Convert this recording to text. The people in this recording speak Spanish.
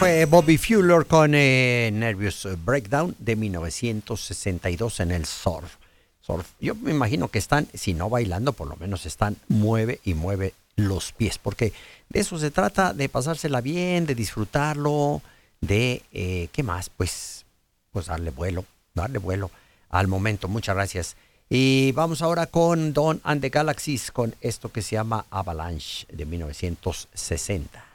fue Bobby Fuller con Nervous Breakdown de 1962 en el surf. Yo me imagino que están, si no bailando, por lo menos están mueve y mueve los pies, porque de eso se trata, de pasársela bien, de disfrutarlo, de, ¿qué más? Pues darle vuelo al momento. Muchas gracias. Y vamos ahora con Dawn and the Galaxies, con esto que se llama Avalanche de 1960.